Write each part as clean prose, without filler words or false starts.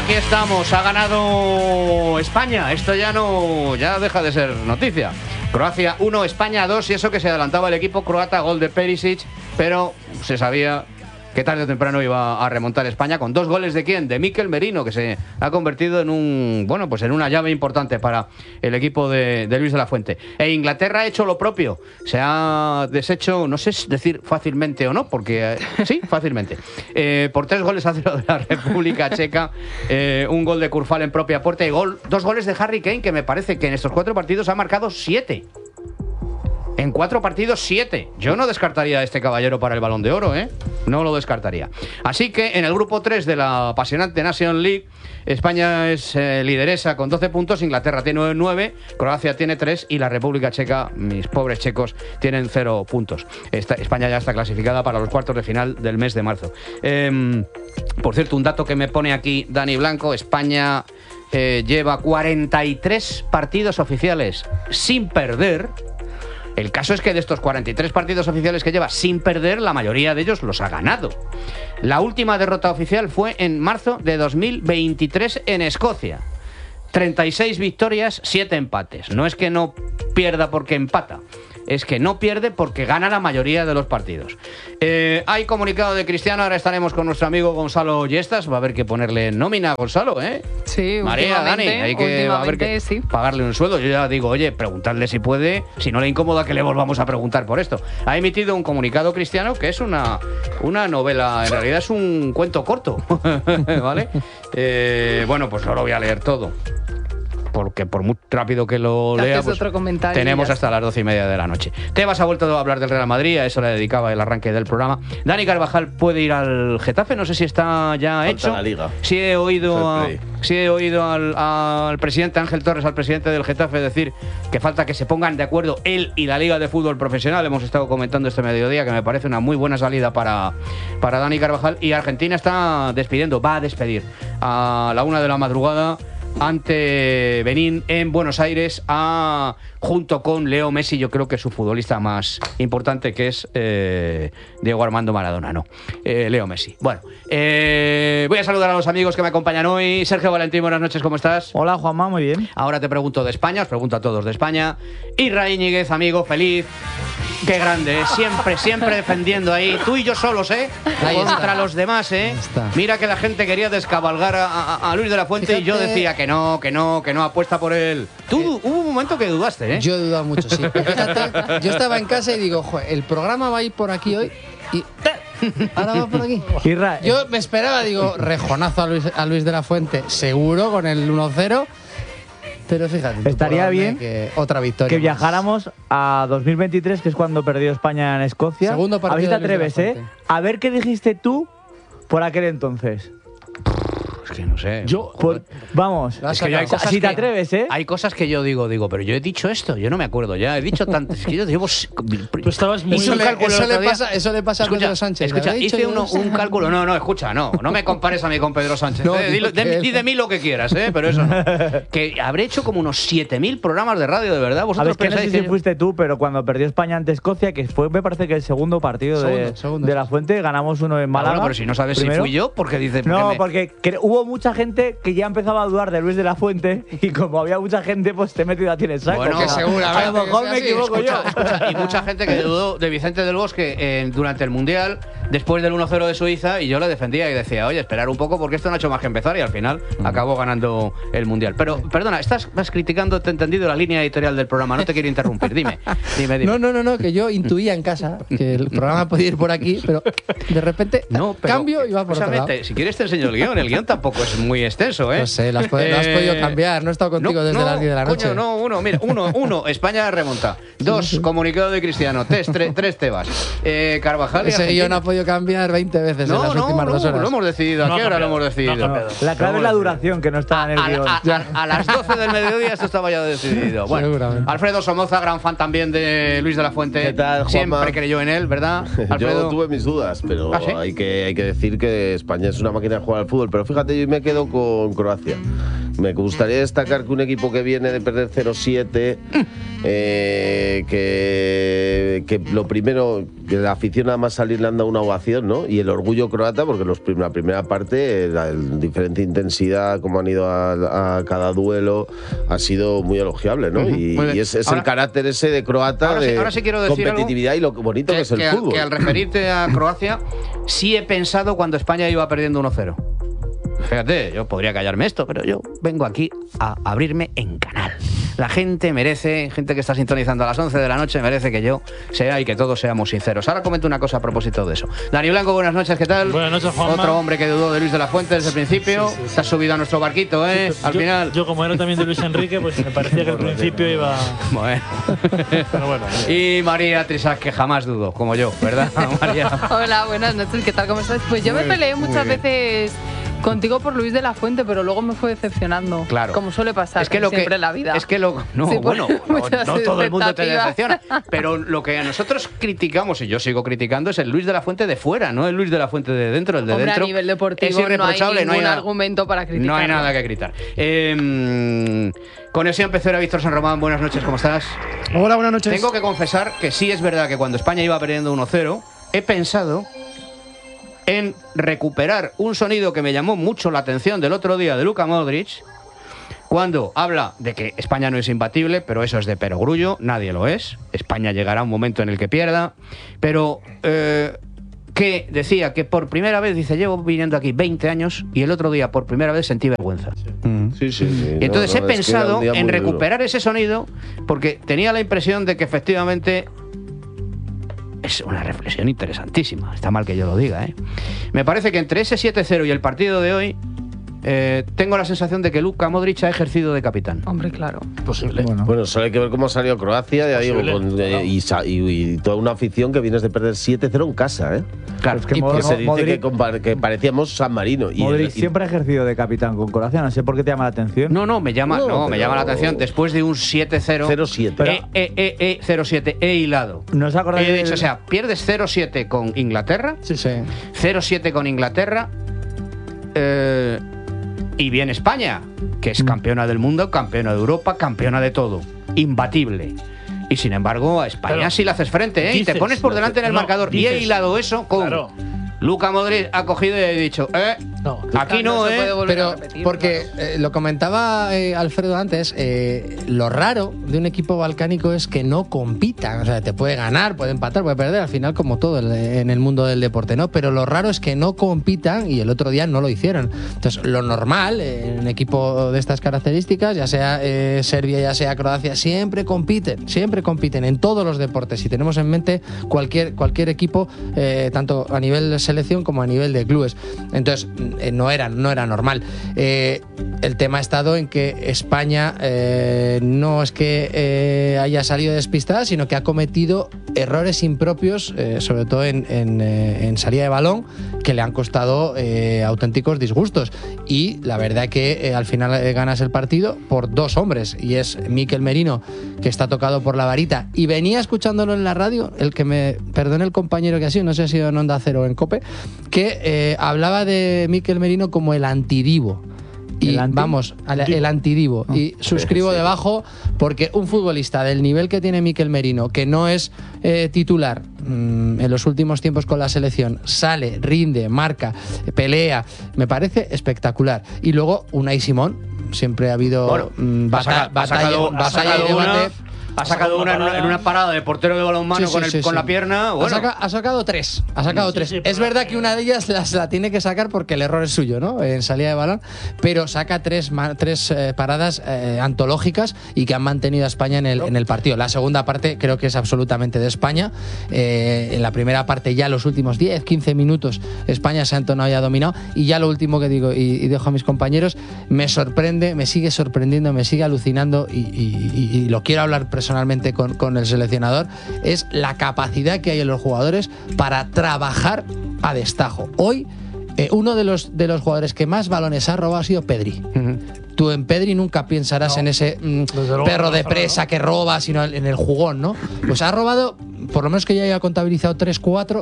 aquí estamos. Ha ganado España. Esto ya deja de ser noticia. Croacia 1, España 2, y eso que se adelantaba el equipo croata, gol de Perisic, pero se sabía que tarde o temprano iba a remontar España con 2 goles de ¿quién? De Mikel Merino, que se ha convertido en en una llave importante para el equipo de Luis de la Fuente. E Inglaterra ha hecho lo propio. Se ha deshecho, no sé decir fácilmente o no, porque sí, fácilmente. Por 3-0 de la República Checa, un gol de Kurfal en propia puerta y 2 goles de Harry Kane, que me parece que en estos 4 partidos ha marcado 7. En 4 partidos, 7. Yo no descartaría a este caballero para el Balón de Oro, ¿eh? No lo descartaría. Así que en el grupo 3 de la apasionante Nations League, España es lideresa con 12 puntos, Inglaterra tiene 9, Croacia tiene 3 y la República Checa, mis pobres checos, tienen 0 puntos. España ya está clasificada para los cuartos de final del mes de marzo. Por cierto, un dato que me pone aquí Dani Blanco: España lleva 43 partidos oficiales sin perder. El caso es que de estos 43 partidos oficiales que lleva sin perder, la mayoría de ellos los ha ganado. La última derrota oficial fue en marzo de 2023 en Escocia. 36 victorias, 7 empates. No es que no pierda porque empata, es que no pierde porque gana la mayoría de los partidos. Hay comunicado de Cristiano, ahora estaremos con nuestro amigo Gonzalo Yestas. Va a haber que ponerle nómina a Gonzalo, ¿eh? Sí, María, Dani, hay que sí, pagarle un sueldo. Yo ya digo, oye, preguntarle si puede, si no le incomoda que le volvamos a preguntar por esto. Ha emitido un comunicado Cristiano que es una novela, en realidad es un cuento corto, ¿vale? Bueno, pues no lo voy a leer todo, porque por muy rápido que lo lea, pues tenemos hasta las 12:30 de la noche. Tebas ha vuelto a hablar del Real Madrid, a eso le dedicaba el arranque del programa. Dani Carvajal puede ir al Getafe, no sé si está ya hecho. La Liga. Sí he oído al presidente Ángel Torres, al presidente del Getafe, decir que falta que se pongan de acuerdo él y la Liga de Fútbol Profesional. Hemos estado comentando este mediodía, que me parece una muy buena salida para Dani Carvajal. Y Argentina va a despedir a la 1 de la madrugada ante Benín en Buenos Aires, junto con Leo Messi, yo creo que es su futbolista más importante, que es Diego Armando Maradona, Leo Messi. Bueno, voy a saludar a los amigos que me acompañan hoy. Sergio Valentín, buenas noches, ¿cómo estás? Hola, Juanma, muy bien. Ahora te pregunto de España, os pregunto a todos de España. Isra Íñiguez, amigo, feliz. Qué grande, siempre defendiendo ahí. Tú y yo solos, contra los demás, Mira que la gente quería descabalgar a Luis de la Fuente. Fíjate, y yo decía que no apuesta por él. Tú hubo un momento que dudaste, ¿eh? Yo he dudado mucho, sí. Fíjate, yo estaba en casa y digo, joder, el programa va a ir por aquí hoy y ahora va por aquí. Yo me esperaba, digo, rejonazo a Luis de la Fuente, seguro, con el 1-0. Pero fíjate, estaría bien que otra victoria que viajáramos a 2023, que es cuando perdió España en Escocia. Segundo partido. A ver si te atreves, A ver qué dijiste tú por aquel entonces. Es que no sé. Vamos, es que hay cosas si te atreves, Hay cosas que yo digo, pero yo he dicho esto, yo no me acuerdo ya, he dicho tanto. Es que yo llevo. Tú estabas muy. Eso le pasa a Pedro Sánchez. Escucha, hice un cálculo. No, escucha, no me compares a mí con Pedro Sánchez. Di de mí lo que quieras, pero eso no. Que habré hecho como unos 7.000 programas de radio, de verdad. Vosotros pensáis no sé si fuiste tú, pero cuando perdió España ante Escocia, que fue, me parece que el segundo partido de la Fuente, ganamos uno en Málaga. Bueno, pero si no sabes primero. Si fui yo, porque dices. No, porque hubo mucha gente que ya empezaba a dudar de Luis de la Fuente, y como había mucha gente, pues te he metido a ti en el saco. Bueno, que seguramente. A lo mejor me equivoco yo. Y mucha gente que dudó de Vicente del Bosque durante el Mundial, después del 1-0 de Suiza, y yo le defendía y decía, oye, esperar un poco porque esto no ha hecho más que empezar, y al final acabó ganando el Mundial. Pero, perdona, estás criticando, te he entendido, la línea editorial del programa, no te quiero interrumpir, dime. No, que yo intuía en casa que el programa podía ir por aquí, pero de repente cambio y va por otro lado. Si quieres te enseño el guión tampoco es muy extenso, No sé, lo has podido cambiar, no he estado contigo desde las 10 de la noche. Coño, uno, España remonta. 2, comunicado de Cristiano. 3, Tebas. Carvajal. Ese guión ha podido cambiar 20 veces en las últimas 2 horas. Lo hemos decidido. ¿A qué hora lo hemos decidido? La clave es la duración, que no está en el guión. A las 12 del mediodía esto estaba ya decidido. Bueno, Alfredo Somoza, gran fan también de Luis de la Fuente. ¿Qué tal, Juanma? Siempre creyó en él, ¿verdad, Alfredo? Yo tuve mis dudas, pero ¿sí? hay que decir que España es una máquina de jugar al fútbol. Pero fíjate, yo me quedo con Croacia. Me gustaría destacar que un equipo que viene de perder 0-7, que lo primero, que la afición nada más salir le han dado una ovación, ¿no? Y el orgullo croata, porque la primera parte, la diferente intensidad, como han ido a cada duelo, ha sido muy elogiable, ¿no? Y es ahora, el carácter ese de croata, ahora sí quiero decir competitividad y lo bonito que es el fútbol. Que al referirte a Croacia, sí he pensado cuando España iba perdiendo 1-0. Fíjate, yo podría callarme esto, pero yo vengo aquí a abrirme en canal. La gente merece, gente que está sintonizando a las 11 de la noche, merece que yo sea y que todos seamos sinceros. Ahora comento una cosa a propósito de eso. Dani Blanco, buenas noches, ¿qué tal? Buenas noches, Juanma. Otro hombre que dudó de Luis de la Fuente desde el principio. Sí. Te has subido a nuestro barquito, ¿eh? Al final. Yo, como era también de Luis Enrique, pues me parecía que al principio iba… Bueno. Pero bueno. Y María Trisac, que jamás dudó, como yo, ¿verdad, María? Hola, buenas noches, ¿qué tal? ¿Cómo estás? Pues yo me peleé muchas veces contigo por Luis de la Fuente, pero luego me fue decepcionando. Claro. Como suele pasar siempre en la vida. Es que no todo el mundo te decepciona. Pero lo que a nosotros criticamos, y yo sigo criticando, es el Luis de la Fuente de fuera, no el Luis de la Fuente de dentro. El de dentro a nivel deportivo es irreprochable, no hay ningún argumento para criticar. No hay nada que gritar. Conexión Pecera, Víctor San Román, buenas noches, ¿cómo estás? Hola, buenas noches. Tengo que confesar que sí es verdad que cuando España iba perdiendo 1-0, he pensado en recuperar un sonido que me llamó mucho la atención del otro día de Luka Modric, cuando habla de que España no es imbatible, pero eso es de perogrullo, nadie lo es. España llegará un momento en el que pierda, pero que decía que por primera vez, dice, llevo viniendo aquí 20 años y el otro día por primera vez sentí vergüenza. Sí. Y entonces he pensado en recuperar ese sonido, porque tenía la impresión de que efectivamente… Es una reflexión interesantísima. Está mal que yo lo diga, ¿eh? Me parece que entre ese 7-0 y el partido de hoy, tengo la sensación de que Luka Modric ha ejercido de capitán. Hombre, claro. Posible. Bueno, solo hay que ver cómo ha salido Croacia, ya digo, y toda una afición que vienes de perder 7-0 en casa, ¿eh? Claro, es que se dice que parecíamos San Marino. Modric siempre ha ejercido de capitán con Croacia, no sé por qué te llama la atención. Me llama la atención después de un 7-0. 0-7. 0-7, he hilado. ¿No os acordáis? He dicho, o sea, pierdes 0-7 con Inglaterra. Sí. 0-7 con Inglaterra. Y viene España, que es campeona del mundo, campeona de Europa, campeona de todo. Imbatible. Y sin embargo, a España sí le haces frente, ¿eh? Y te pones por delante en el marcador. Y he hilado eso con… Claro. Luka Modric ha cogido y ha dicho, aquí no, pero porque lo comentaba Alfredo antes, lo raro de un equipo balcánico es que no compitan, o sea, te puede ganar, puede empatar, puede perder, al final como todo en el mundo del deporte, ¿no? Pero lo raro es que no compitan y el otro día no lo hicieron. Entonces, lo normal en un equipo de estas características, ya sea Serbia, ya sea Croacia, siempre compiten en todos los deportes. Si tenemos en mente cualquier equipo, tanto a nivel selección como a nivel de clubes. Entonces, no era normal. El tema ha estado en que España no es que haya salido despistada, sino que ha cometido errores impropios, sobre todo en salida de balón, que le han costado auténticos disgustos. Y la verdad que al final ganas el partido por dos hombres, y es Mikel Merino, que está tocado por la varita. Y venía escuchándolo en la radio, el que me perdone el compañero que ha sido, no sé si ha sido en Onda Cero o en COPE, que hablaba de Mikel Merino como el antidivo. Y el antidivo. Y suscribo debajo, porque un futbolista del nivel que tiene Mikel Merino, que no es titular en los últimos tiempos con la selección, sale, rinde, marca, pelea, me parece espectacular. Y luego Unai Simón, siempre ha habido batalla y debate. Ha sacado una en una parada de portero de balonmano con la pierna. Bueno. Ha sacado tres. Sí, es verdad que una de ellas la tiene que sacar porque el error es suyo, ¿no? En salida de balón. Pero saca tres paradas antológicas y que han mantenido a España en el partido. La segunda parte creo que es absolutamente de España. En la primera parte, ya los últimos 10-15 minutos, España se ha entonado y ha dominado. Y ya lo último que digo, y dejo a mis compañeros, me sorprende, me sigue sorprendiendo, me sigue alucinando, y lo quiero hablar personalmente con el seleccionador, es la capacidad que hay en los jugadores para trabajar a destajo. Hoy, uno de los jugadores que más balones ha robado ha sido Pedri. Tú en Pedri nunca pensarás en ese perro de presa que roba, sino en el jugón, ¿no? Pues ha robado, por lo menos que ya haya contabilizado 3-4,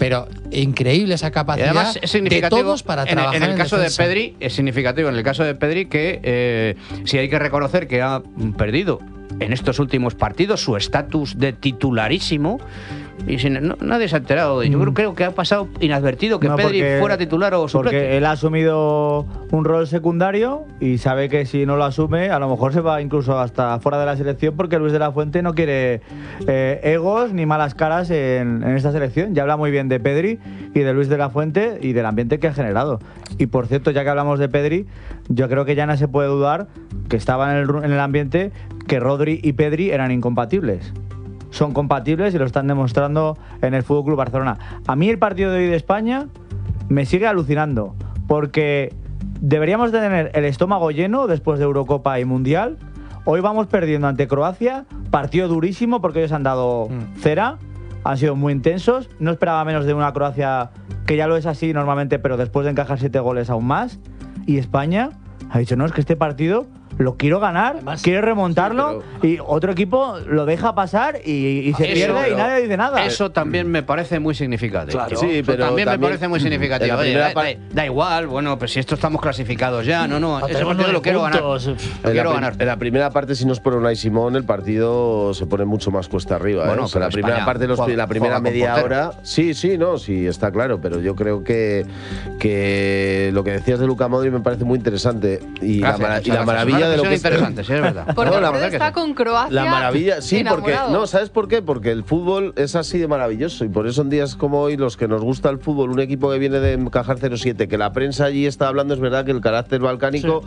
pero increíble esa capacidad además, es de todos para trabajar en el caso de defensa. Pedri, es significativo en el caso de Pedri que si hay que reconocer que ha perdido en estos últimos partidos su estatus de titularísimo y nadie se ha enterado. Yo creo que ha pasado inadvertido que Pedri fuera titular o suplente. Porque él ha asumido un rol secundario y sabe que si no lo asume, a lo mejor se va incluso hasta fuera de la selección, porque Luis de la Fuente no quiere egos ni malas caras en esta selección. Ya habla muy bien de Pedri y de Luis de la Fuente y del ambiente que ha generado. Y por cierto, ya que hablamos de Pedri, yo creo que ya no se puede dudar que estaba en el ambiente que Rodri y Pedri eran incompatibles. Son compatibles y lo están demostrando en el FC Barcelona. A mí el partido de hoy de España me sigue alucinando, porque deberíamos de tener el estómago lleno después de Eurocopa y Mundial. Hoy vamos perdiendo ante Croacia, partido durísimo porque ellos han dado cera, han sido muy intensos. No esperaba menos de una Croacia, que ya lo es así normalmente, pero después de encajar 7 goles aún más. Y España ha dicho, no, es que este partido lo quiero ganar, además, quiere remontarlo, sí, y otro equipo lo deja pasar y se pierde y nadie dice nada. Eso también me parece muy significativo. Claro, sí, pero también me parece muy significativo. Oye, da igual, bueno, pues si esto estamos clasificados ya, ese partido lo quiero ganar. En la primera parte, si no es por Unai Simón, el partido se pone mucho más cuesta arriba. Bueno, la primera parte, la primera media hora, sí, está claro, pero yo creo que lo que decías de Luka Modric me parece muy interesante y la maravilla de lo que interesante, sí, es verdad. Porque está con Croacia. La maravilla, sí, enamorado. porque ¿sabes por qué? Porque el fútbol es así de maravilloso y por eso en días como hoy los que nos gusta el fútbol, un equipo que viene de encajar 0-7, que la prensa allí está hablando, es verdad que el carácter balcánico